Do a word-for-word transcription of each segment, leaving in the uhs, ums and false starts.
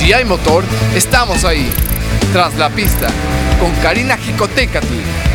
Si hay motor, estamos ahí. Tras la pista, con Karina Jicotecatl.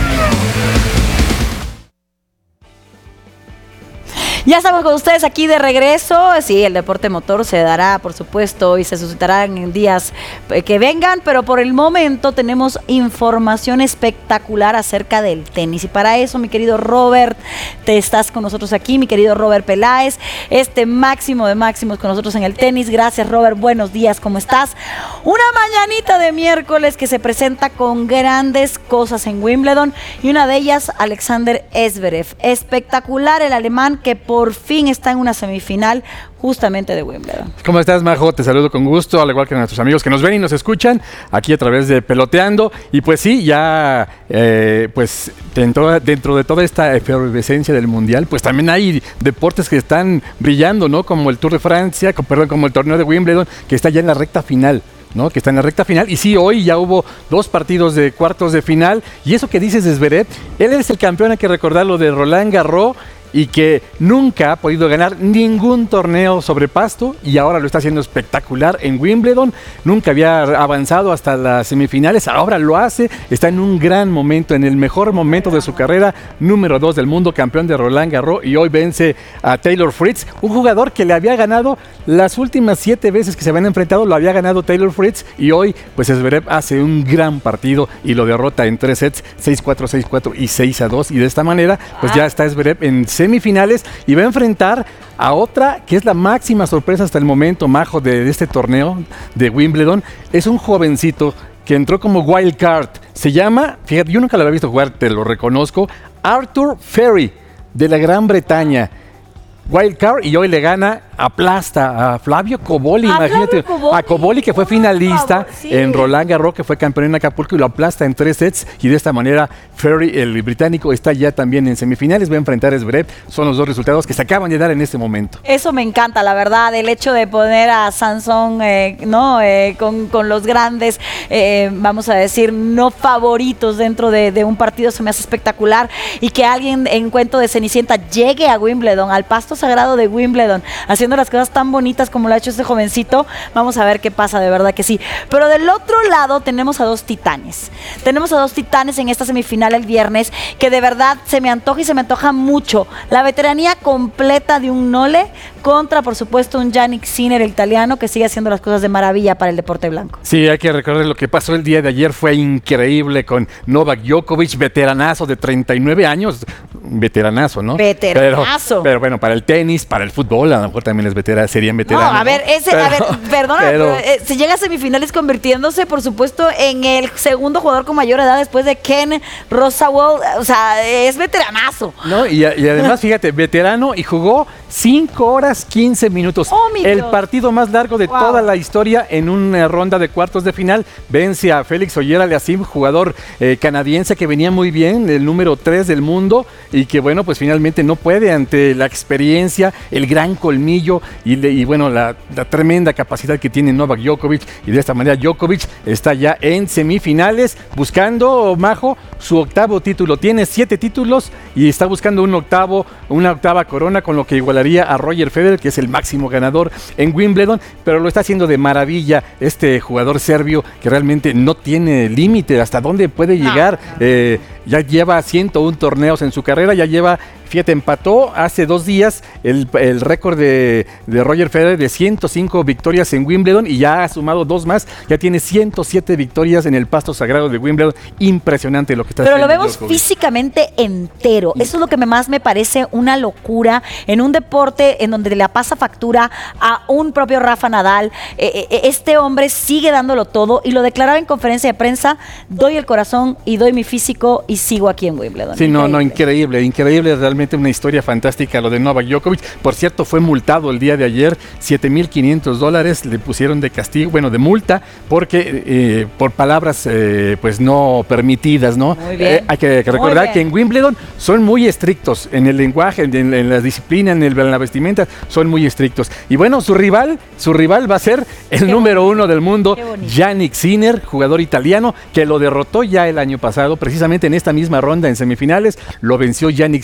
Ya estamos con ustedes aquí de regreso. Sí, el deporte motor se dará, por supuesto, y se suscitarán en días que vengan, pero por el momento tenemos información espectacular acerca del tenis. Y para eso, mi querido Robert, te estás con nosotros aquí, mi querido Robert Peláez, este máximo de máximos con nosotros en el tenis. Gracias, Robert. Buenos días, ¿cómo estás? Una mañanita de miércoles que se presenta con grandes cosas en Wimbledon y una de ellas, Alexander Zverev. Espectacular el alemán que por Por fin está en una semifinal justamente de Wimbledon. ¿Cómo estás, Majo? Te saludo con gusto, al igual que a nuestros amigos que nos ven y nos escuchan aquí a través de Peloteando. Y pues sí, ya eh, pues dentro, dentro de toda esta efervescencia del Mundial, pues también hay deportes que están brillando, ¿no? Como el Tour de Francia, como, perdón, como el torneo de Wimbledon, que está ya en la recta final. ¿No? Que está en la recta final, y sí, hoy ya hubo dos partidos de cuartos de final, y eso que dices de Zverev, él es el campeón, hay que recordarlo, de Roland Garros, y que nunca ha podido ganar ningún torneo sobre pasto, y ahora lo está haciendo espectacular en Wimbledon. Nunca había avanzado hasta las semifinales, ahora lo hace, está en un gran momento, en el mejor momento de su carrera, número dos del mundo, campeón de Roland Garros, y hoy vence a Taylor Fritz, un jugador que le había ganado las últimas siete veces que se habían enfrentado, lo había ganado Taylor Fritz, y hoy pues Zverev hace un gran partido y lo derrota en tres sets, seis cuatro, seis cuatro y seis a dos, y de esta manera pues ya está Zverev en semifinales y va a enfrentar a otra que es la máxima sorpresa hasta el momento, Majo, de, de este torneo de Wimbledon. Es un jovencito que entró como wild card, se llama, fíjate, yo nunca lo había visto jugar, te lo reconozco, Arthur Ferry, de la Gran Bretaña. Wild card, y hoy le gana, aplasta a Flavio Cobolli, a imagínate, Flavio Cobolli. a Cobolli, que fue finalista sí. en Roland Garros, que fue campeón en Acapulco, y lo aplasta en tres sets, y de esta manera Ferry, el británico, está ya también en semifinales, va a enfrentar a Zverev. Son los dos resultados que se acaban de dar en este momento. Eso me encanta, la verdad, el hecho de poner a Sansón, eh, ¿no? Eh, con, con los grandes, eh, vamos a decir, no favoritos dentro de, de un partido, se me hace espectacular, y que alguien en cuento de Cenicienta llegue a Wimbledon, al pasto sagrado de Wimbledon, haciendo las cosas tan bonitas como lo ha hecho este jovencito. Vamos a ver qué pasa, de verdad que sí. Pero del otro lado tenemos a dos titanes. Tenemos a dos titanes en esta semifinal el viernes, que de verdad se me antoja y se me antoja mucho. La veteranía completa de un Nole contra, por supuesto, un Jannik Sinner, el italiano, que sigue haciendo las cosas de maravilla para el deporte blanco. Sí, hay que recordar lo que pasó el día de ayer, fue increíble con Novak Djokovic, veteranazo de treinta y nueve años, veteranazo, ¿no? Veteranazo. Pero, pero bueno, para el tenis, para el fútbol, a lo mejor también es veterano, serían veteranos. No, a ver, ese, pero, a ver, perdona, pero, pero, eh, se llega a semifinales convirtiéndose, por supuesto, en el segundo jugador con mayor edad después de Ken Rosewall, o sea, es veteranazo. No, y, y además, fíjate, veterano, y jugó cinco horas quince minutos. Oh, mi el Dios. partido más largo de Wow. toda la historia en una ronda de cuartos de final. Vence a Félix Auger-Aliassime, jugador eh, canadiense que venía muy bien, el número tres del mundo, y que bueno, pues finalmente no puede ante la experiencia, el gran colmillo y, le, y bueno, la, la tremenda capacidad que tiene Novak Djokovic, y de esta manera Djokovic está ya en semifinales buscando, Majo, su octavo título. Tiene siete títulos y está buscando un octavo, una octava corona, con lo que igualaría a Roger Federer, que es el máximo ganador en Wimbledon, pero lo está haciendo de maravilla este jugador serbio, que realmente no tiene límite hasta dónde puede llegar. No, no. Eh, ya lleva ciento uno torneos en su carrera, ya lleva, fíjate, empató hace dos días el, el récord de, de Roger Federer de ciento cinco victorias en Wimbledon, y ya ha sumado dos más, ya tiene ciento siete victorias en el pasto sagrado de Wimbledon. Impresionante lo que está Pero haciendo. Pero lo vemos Djokovic físicamente entero. Eso es lo que más me parece una locura en un deporte en donde le pasa factura a un propio Rafa Nadal. Eh, eh, este hombre sigue dándolo todo, y lo declaraba en conferencia de prensa: doy el corazón y doy mi físico y sigo aquí en Wimbledon. Sí, increíble. no, no, increíble, increíble, realmente una historia fantástica lo de Novak Djokovic. Por cierto, fue multado el día de ayer, siete mil quinientos dólares le pusieron de castigo, bueno, de multa, porque eh, por palabras eh, pues no permitidas, ¿no? Muy bien. Eh, hay que, que recordar que en Wimbledon son muy estrictos en el lenguaje, en, en la disciplina, en, el, en la vestimenta, son muy estrictos. Y bueno, su rival, su rival va a ser el Qué número bonito. uno del mundo, Jannik Sinner, jugador italiano, que lo derrotó ya el año pasado, precisamente en esta misma ronda en semifinales, lo venció Jannik Sinner,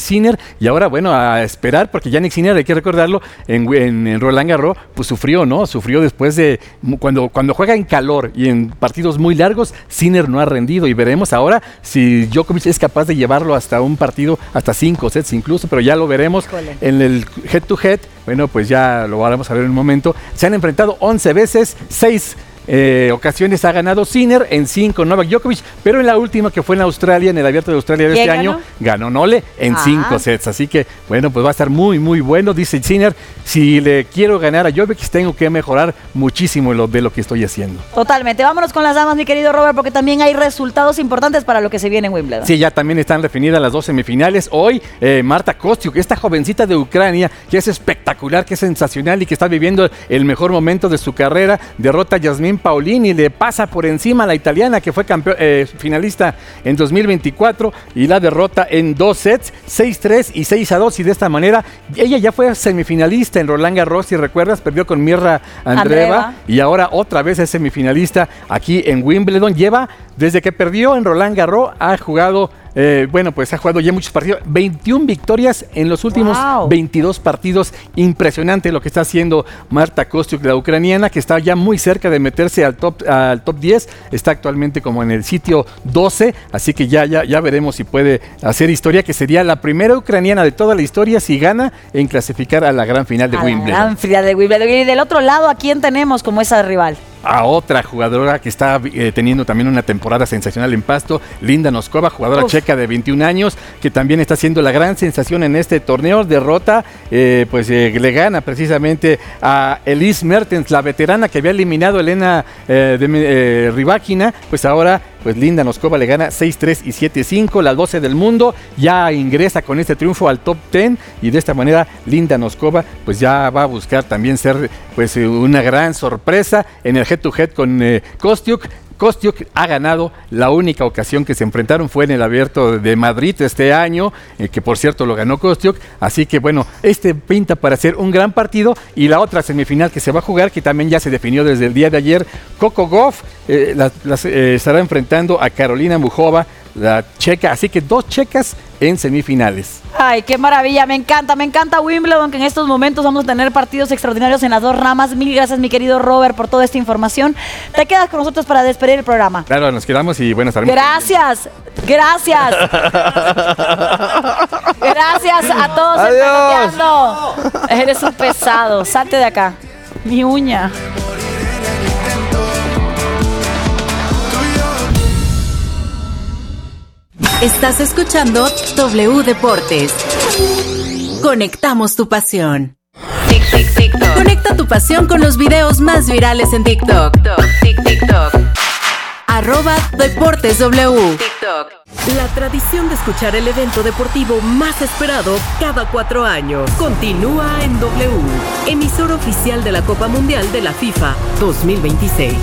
y ahora, bueno, a esperar, porque Jannik Sinner, hay que recordarlo, en, en, en Roland Garros, pues sufrió, ¿no? Sufrió después de, cuando, cuando juega en calor y en partidos muy largos, Sinner no ha rendido, y veremos ahora si Djokovic es capaz de llevarlo hasta un partido, hasta cinco sets incluso, pero ya lo veremos Híjole. en el head to head. Bueno, pues ya lo vamos a ver en un momento. Se han enfrentado once veces, seis Eh, ocasiones ha ganado Sinner, en cinco Novak Djokovic, pero en la última, que fue en Australia, en el Abierto de Australia de este ganó? año, ganó Nole en ah. cinco sets, así que bueno, pues va a estar muy muy bueno. Dice Sinner, si le quiero ganar a Djokovic tengo que mejorar muchísimo lo, de lo que estoy haciendo. Totalmente, vámonos con las damas, mi querido Robert, porque también hay resultados importantes para lo que se viene en Wimbledon. Sí, ya también están definidas las dos semifinales. Hoy, eh, Marta Kostyuk, esta jovencita de Ucrania, que es espectacular, que es sensacional y que está viviendo el mejor momento de su carrera, derrota a Yasmin Paolini, le pasa por encima a la italiana, que fue campeón, eh, finalista en dos mil veinticuatro, y la derrota en dos sets, seis tres y seis a dos, y de esta manera ella ya fue semifinalista en Roland Garros, si recuerdas, perdió con Mirra Andreeva, Andreeva, y ahora otra vez es semifinalista aquí en Wimbledon. Lleva, desde que perdió en Roland Garros, ha jugado Eh, bueno, pues ha jugado ya muchos partidos, veintiuna victorias en los últimos wow. veintidós partidos. Impresionante lo que está haciendo Marta Kostyuk, la ucraniana, que está ya muy cerca de meterse al top, al top diez, está actualmente como en el sitio doce, así que ya, ya, ya veremos si puede hacer historia, que sería la primera ucraniana de toda la historia si gana en clasificar a la gran final de a Wimbledon. La gran final de Wimbledon. Y del otro lado, ¿a quién tenemos como esa rival? A otra jugadora que está eh, teniendo también una temporada sensacional en pasto, Linda Noskova, jugadora Uf. checa de veintiún años, que también está siendo la gran sensación en este torneo. Derrota, eh, pues eh, le gana precisamente a Elise Mertens, la veterana que había eliminado a Elena eh, de, eh, Rybakina. Pues ahora, pues Linda Noskova le gana seis tres y siete cinco, la doce del mundo, ya ingresa con este triunfo al top diez, y de esta manera Linda Noskova pues ya va a buscar también ser pues una gran sorpresa en el head to head con eh, Kostyuk. Kostyuk ha ganado, la única ocasión que se enfrentaron fue en el Abierto de Madrid este año, eh, que por cierto lo ganó Kostyuk, así que bueno, este pinta para ser un gran partido. Y la otra semifinal que se va a jugar, que también ya se definió desde el día de ayer, Coco Gauff eh, la, la, eh, estará enfrentando a Karolina Muchova, la checa, así que dos checas en semifinales. Ay, qué maravilla, me encanta, me encanta Wimbledon, que en estos momentos vamos a tener partidos extraordinarios en las dos ramas. Mil gracias, mi querido Robert, por toda esta información. Te quedas con nosotros para despedir el programa. Claro, nos quedamos y bueno, estaremos. Gracias, gracias. Gracias a todos. Adiós. Eres un pesado, salte de acá. Mi uña. Estás escuchando W Deportes. Conectamos tu pasión. Tic, tic, TikTok. Conecta tu pasión con los videos más virales en TikTok. Tic, TikTok. Arroba Deportes W. TikTok. La tradición de escuchar el evento deportivo más esperado cada cuatro años continúa en W, emisor oficial de la Copa Mundial de la FIFA dos mil veintiséis.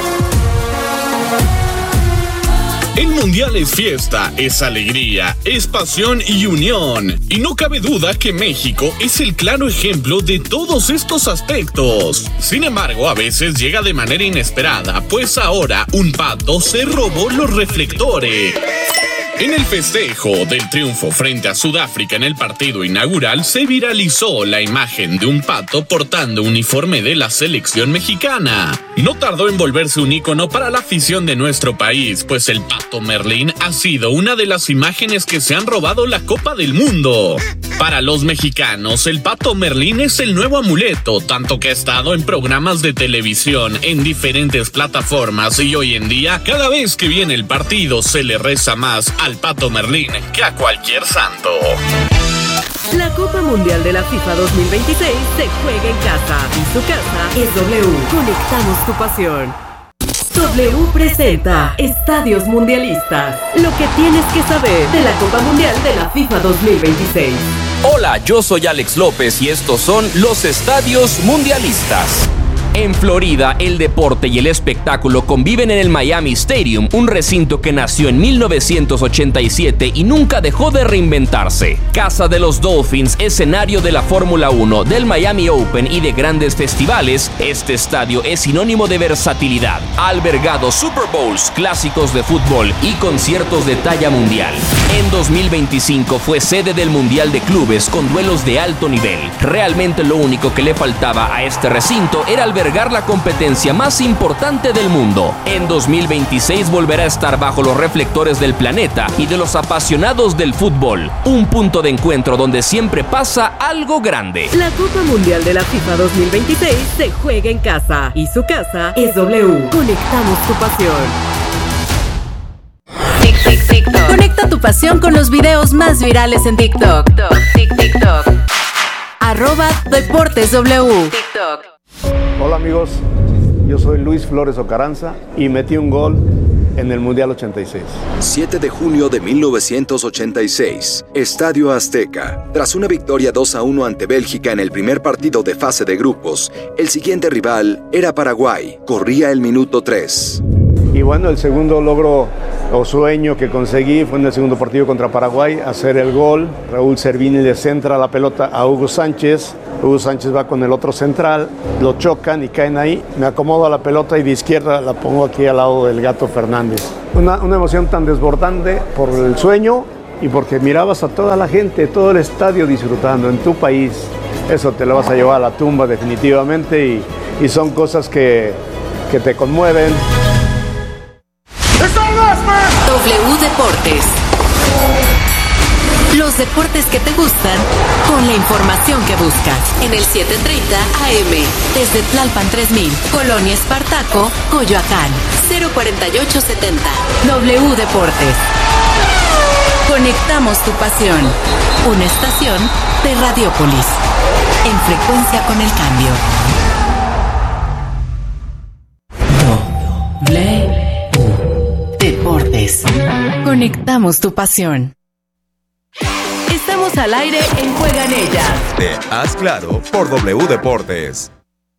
El Mundial es fiesta, es alegría, es pasión y unión. Y no cabe duda que México es el claro ejemplo de todos estos aspectos. Sin embargo, a veces llega de manera inesperada, pues ahora un pato se robó los reflectores. En el festejo del triunfo frente a Sudáfrica en el partido inaugural, se viralizó la imagen de un pato portando uniforme de la selección mexicana. No tardó en volverse un ícono para la afición de nuestro país, pues el pato Merlín ha sido una de las imágenes que se han robado la Copa del Mundo. Para los mexicanos, el pato Merlín es el nuevo amuleto, tanto que ha estado en programas de televisión, en diferentes plataformas, y hoy en día, cada vez que viene el partido, se le reza más al pato Merlín que a cualquier santo. La Copa Mundial de la FIFA dos mil veintiséis se juega en casa, y su casa es W. Conectamos tu pasión. W presenta Estadios Mundialistas. Lo que tienes que saber de la Copa Mundial de la FIFA dos mil veintiséis. Hola, yo soy Alex López y estos son los Estadios Mundialistas. En Florida, el deporte y el espectáculo conviven en el Miami Stadium, un recinto que nació en mil novecientos ochenta y siete y nunca dejó de reinventarse. Casa de los Dolphins, escenario de la Fórmula uno, del Miami Open y de grandes festivales, este estadio es sinónimo de versatilidad. Ha albergado Super Bowls, clásicos de fútbol y conciertos de talla mundial. En dos mil veinticinco fue sede del Mundial de Clubes con duelos de alto nivel. Realmente lo único que le faltaba a este recinto era albergar la competencia más importante del mundo. En dos mil veintiséis volverá a estar bajo los reflectores del planeta y de los apasionados del fútbol. Un punto de encuentro donde siempre pasa algo grande. La Copa Mundial de la FIFA dos mil veintiséis se juega en casa y su casa es W. Conectamos tu pasión. Tic, tic, TikTok. Conecta tu pasión con los videos más virales en TikTok. Tic, TikTok. Arroba Deportes W. TikTok. Hola amigos, yo soy Luis Flores Ocaranza y metí un gol en el Mundial ochenta y seis. siete de junio de mil novecientos ochenta y seis, Estadio Azteca. Tras una victoria dos a uno ante Bélgica en el primer partido de fase de grupos, el siguiente rival era Paraguay. Corría el minuto tres. Y bueno, el segundo logro o sueño que conseguí fue en el segundo partido contra Paraguay, hacer el gol. Raúl Servini le centra la pelota a Hugo Sánchez. Hugo Sánchez va con el otro central, lo chocan y caen ahí. Me acomodo a la pelota y de izquierda la pongo aquí al lado del Gato Fernández. Una, una emoción tan desbordante por el sueño y porque mirabas a toda la gente, todo el estadio disfrutando en tu país. Eso te lo vas a llevar a la tumba definitivamente y, y son cosas que, que te conmueven. W Deportes. Los deportes que te gustan con la información que buscas. En el setecientos treinta A M. Desde Tlalpan tres mil. Colonia Espartaco, Coyoacán. cero cuarenta y ocho setenta. W Deportes. Conectamos tu pasión. Una estación de Radiópolis. En frecuencia con el cambio. W Deportes. Conectamos tu pasión. Estamos al aire en Juega en Ella. De Haz Claro por W Deportes.